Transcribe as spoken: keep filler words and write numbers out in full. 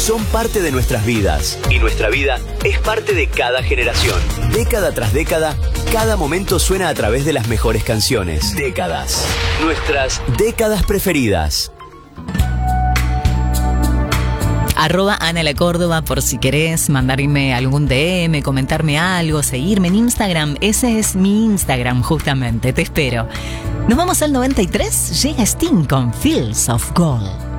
son parte de nuestras vidas. Y nuestra vida es parte de cada generación. Década tras década, cada momento suena a través de las mejores canciones. Décadas. Nuestras décadas preferidas. Arroba Ana La Córdoba por si querés mandarme algún D M, comentarme algo, seguirme en Instagram. Ese es mi Instagram justamente, te espero. Nos vamos al noventa y tres, llega Sting con Fields of Gold.